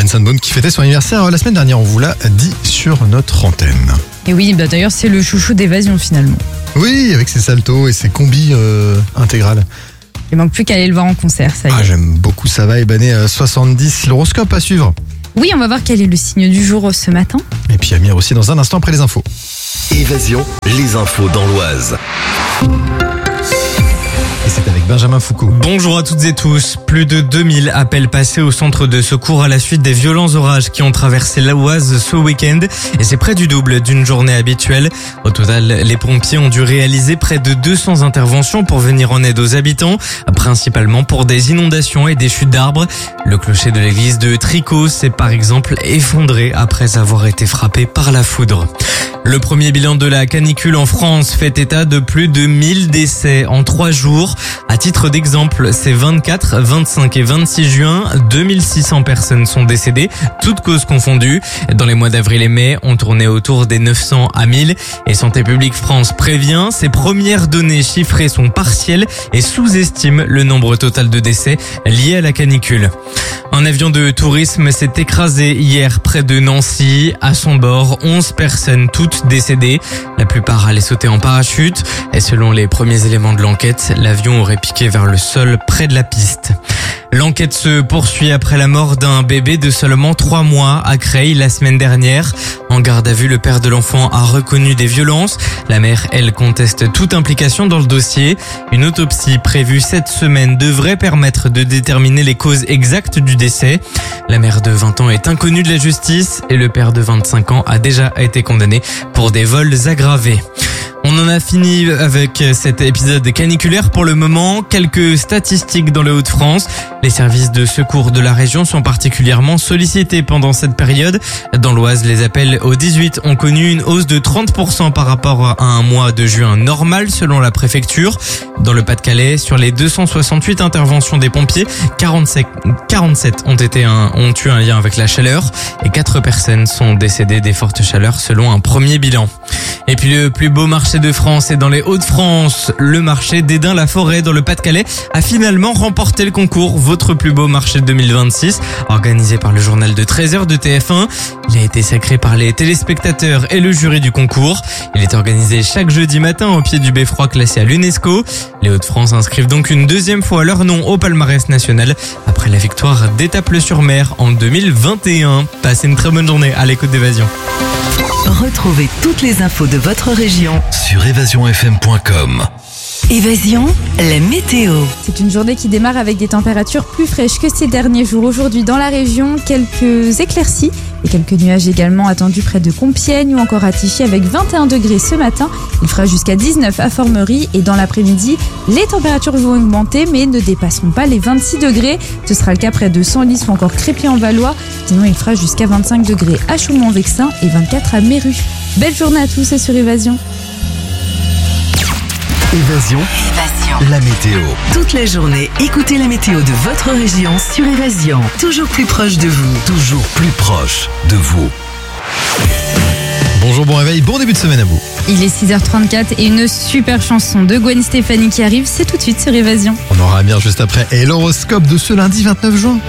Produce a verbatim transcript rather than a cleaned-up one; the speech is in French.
Sandbone qui fêtait son anniversaire la semaine dernière, on vous l'a dit sur notre antenne. Et oui, bah d'ailleurs c'est le chouchou d'Évasion finalement. Oui, avec ses saltos et ses combis euh, intégrales. Il manque plus qu'à aller le voir en concert, ça y est. Ah, j'aime beaucoup ça va, Ibané euh, soixante-dix, l'horoscope à suivre. Oui, on va voir quel est le signe du jour ce matin. Et puis Amir aussi dans un instant après les infos. Évasion, les infos dans l'Oise. Et c'est avec Benjamin Foucault. Bonjour à toutes et tous. Plus de deux mille appels passés au centre de secours à la suite des violents orages qui ont traversé l'Oise ce week-end. Et c'est près du double d'une journée habituelle. Au total, les pompiers ont dû réaliser près de deux cents interventions pour venir en aide aux habitants, principalement pour des inondations et des chutes d'arbres. Le clocher de l'église de Tricot s'est par exemple effondré après avoir été frappé par la foudre. Le premier bilan de la canicule en France fait état de plus de mille décès en trois jours. À titre d'exemple, ces vingt-quatre, vingt-cinq et vingt-six juin, deux mille six cents personnes sont décédées, toutes causes confondues. Dans les mois d'avril et mai, on tournait autour des neuf cents à mille. Et Santé publique France prévient, ces premières données chiffrées sont partielles et sous-estiment le nombre total de décès liés à la canicule. Un avion de tourisme s'est écrasé hier près de Nancy. À son bord, onze personnes, toutes décédées. La plupart allaient sauter en parachute. Et selon les premiers éléments de l'enquête, l'avion aurait piqué vers le sol près de la piste. L'enquête se poursuit après la mort d'un bébé de seulement trois mois à Creil la semaine dernière. En garde à vue, le père de l'enfant a reconnu des violences. La mère, elle, conteste toute implication dans le dossier. Une autopsie prévue cette semaine devrait permettre de déterminer les causes exactes du décès. La mère de vingt ans est inconnue de la justice et le père de vingt-cinq ans a déjà été condamné pour des vols aggravés. On en a fini avec cet épisode caniculaire pour le moment. Quelques statistiques dans le Hauts-de-France. Les services de secours de la région sont particulièrement sollicités pendant cette période. Dans l'Oise, les appels au dix-huit ont connu une hausse de trente pour cent par rapport à un mois de juin normal selon la préfecture. Dans le Pas-de-Calais, sur les deux cent soixante-huit interventions des pompiers, quarante-sept, quarante-sept ont été un, ont eu un lien avec la chaleur et quatre personnes sont décédées des fortes chaleurs selon un premier bilan. Et puis le plus beau marché de France est dans les Hauts-de-France. Le marché d'Edin-la-Forêt dans le Pas-de-Calais a finalement remporté le concours Votre plus beau marché deux mille vingt-six, organisé par le journal de treize heures de T F un. Il a été sacré par les téléspectateurs et le jury du concours. Il est organisé chaque jeudi matin au pied du beffroi classé à l'UNESCO. Les Hauts-de-France inscrivent donc une deuxième fois leur nom au palmarès national après la victoire d'Étaples-sur-Mer en deux mille vingt et un. Passez une très bonne journée à l'écoute d'Évasion. Retrouvez toutes les infos de votre région Sur évasion f m point com. Évasion, la météo. C'est une journée qui démarre avec des températures plus fraîches que ces derniers jours. Aujourd'hui dans la région, quelques éclaircies et quelques nuages également attendus près de Compiègne ou encore à Tichy avec vingt et un degrés ce matin. Il fera jusqu'à dix-neuf à Formerie et dans l'après-midi, les températures vont augmenter mais ne dépasseront pas les vingt-six degrés. Ce sera le cas près de Senlis ou encore Crépy-en-Valois. Sinon, il fera jusqu'à vingt-cinq degrés à Chaumont-Vexin et vingt-quatre à Méru. Belle journée à tous et sur Évasion. Évasion, Évasion. la météo. Toute la journée, écoutez la météo de votre région sur Évasion. Toujours plus proche de vous. Toujours plus proche de vous. Bonjour, bon réveil, bon début de semaine à vous. Il est six heures trente-quatre et une super chanson de Gwen Stefani qui arrive, c'est tout de suite sur Évasion. On aura Amir juste après et l'horoscope de ce lundi vingt-neuf juin.